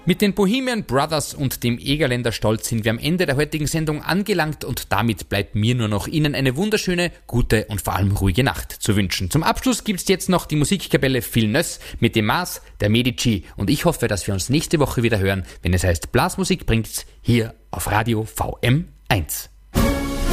Mit den Bohemian Brothers und dem Egerländer Stolz sind wir am Ende der heutigen Sendung angelangt und damit bleibt mir nur noch Ihnen eine wunderschöne, gute und vor allem ruhige Nacht zu wünschen. Zum Abschluss gibt's jetzt noch die Musikkapelle Phil Nöss mit dem Maß der Medici und ich hoffe, dass wir uns nächste Woche wieder hören, wenn es heißt Blasmusik bringt's hier auf Radio VM1.